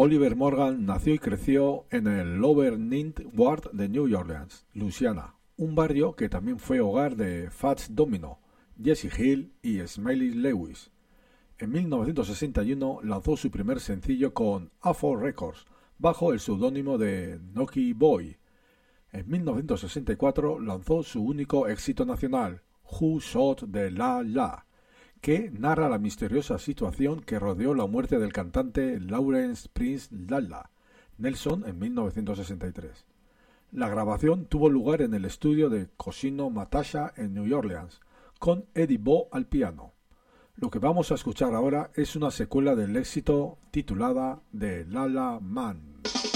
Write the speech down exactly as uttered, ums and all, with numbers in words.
Oliver Morgan nació y creció en el Lower Ninth Ward de New Orleans, Luisiana, un barrio que también fue hogar de Fats Domino, Jesse Hill y Smiley Lewis. En mil novecientos sesenta y uno lanzó su primer sencillo con A cuatro Records, bajo el seudónimo de Noki Boy. En mil novecientos sesenta y cuatro lanzó su único éxito nacional, Who Shot the La La, que narra la misteriosa situación que rodeó la muerte del cantante Lawrence Prince Lala Nelson en mil novecientos sesenta y tres. La grabación tuvo lugar en el estudio de Cosino Matasha en New Orleans, con Eddie Bo al piano. Lo que vamos a escuchar ahora es una secuela del éxito titulada The La La Man.